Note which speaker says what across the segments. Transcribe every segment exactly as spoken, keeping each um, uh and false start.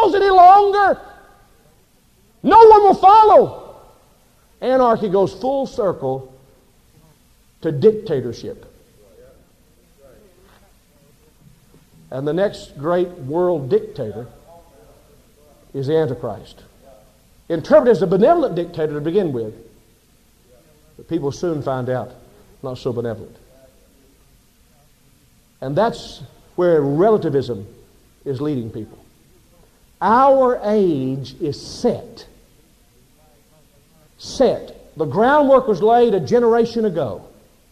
Speaker 1: miles any longer. No one will follow. Anarchy goes full circle to dictatorship. And the next great world dictator is the Antichrist. Interpreted as a benevolent dictator to begin with. But people soon find out not so benevolent. And that's where relativism is leading people. Our age is set. Set. The groundwork was laid a generation ago.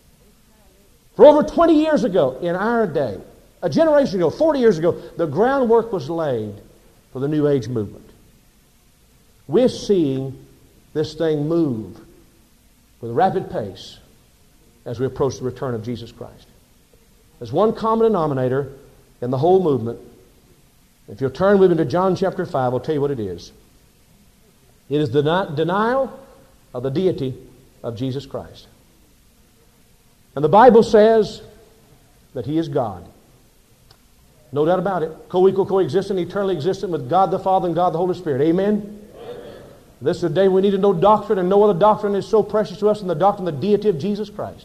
Speaker 1: For over twenty years ago, in our day, a generation ago, forty years ago, the groundwork was laid for the New Age movement. We're seeing this thing move with a rapid pace as we approach the return of Jesus Christ. There's one common denominator in the whole movement. If you'll turn with me to John chapter five, I'll tell you what it is. It is the deni- denial of the deity of Jesus Christ. And the Bible says that He is God. No doubt about it. Co-equal, co-existent, eternally existent with God the Father and God the Holy Spirit. Amen? This is the day we need to know doctrine, and no other doctrine is so precious to us than the doctrine of the deity of Jesus Christ.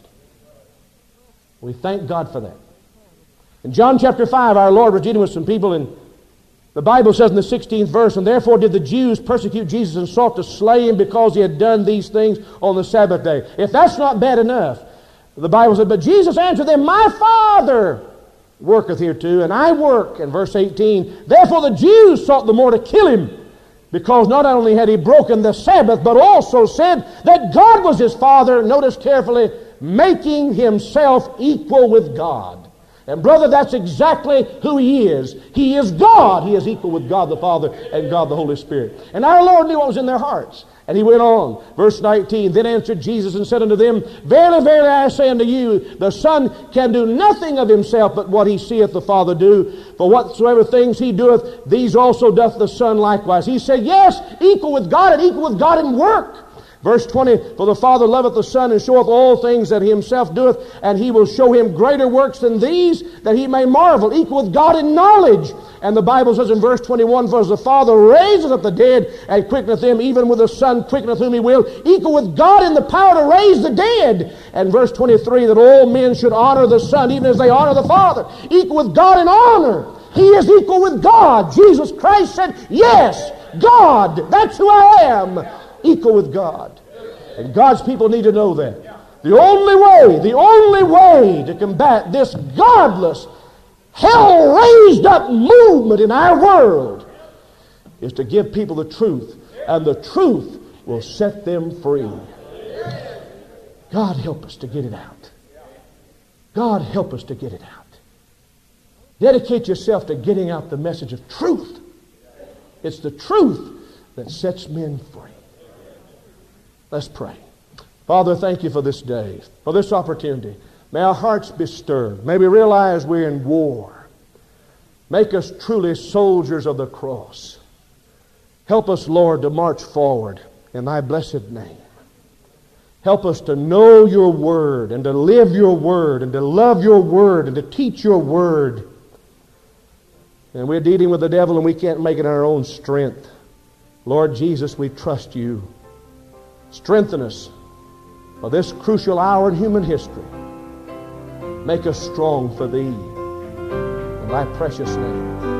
Speaker 1: We thank God for that. In John chapter five, our Lord was dealing with some people, and the Bible says in the sixteenth verse, and therefore did the Jews persecute Jesus and sought to slay Him because He had done these things on the Sabbath day. If that's not bad enough, the Bible said, but Jesus answered them, my Father worketh hereto, and I work. In verse eighteen, therefore the Jews sought the more to kill Him, because not only had He broken the Sabbath, but also said that God was His Father, notice carefully, making Himself equal with God. And brother, that's exactly who He is. He is God. He is equal with God the Father and God the Holy Spirit. And our Lord knew what was in their hearts. And He went on, verse nineteen, then answered Jesus and said unto them, verily, verily, I say unto you, the Son can do nothing of Himself but what He seeth the Father do. For whatsoever things He doeth, these also doth the Son likewise. He said, yes, equal with God and equal with God in work. Verse twenty, for the Father loveth the Son and showeth all things that He Himself doeth, and He will show Him greater works than these, that He may marvel, equal with God in knowledge. And the Bible says in verse twenty-one, for as the Father raiseth up the dead and quickeneth them, even with the Son quickeneth whom He will, equal with God in the power to raise the dead. And verse twenty-three, that all men should honor the Son, even as they honor the Father, equal with God in honor. He is equal with God. Jesus Christ said, yes, God, that's who I am. Equal with God. And God's people need to know that. The only way, the only way to combat this godless, hell-raised up movement in our world is to give people the truth, and the truth will set them free. God help us to get it out. God help us to get it out. Dedicate yourself to getting out the message of truth. It's the truth that sets men free. Let's pray. Father, thank You for this day, for this opportunity. May our hearts be stirred. May we realize we're in war. Make us truly soldiers of the cross. Help us, Lord, to march forward in Thy blessed name. Help us to know Your Word and to live Your Word and to love Your Word and to teach Your Word. And we're dealing with the devil and we can't make it in our own strength. Lord Jesus, we trust You. Strengthen us for this crucial hour in human history. Make us strong for Thee. In Thy precious name.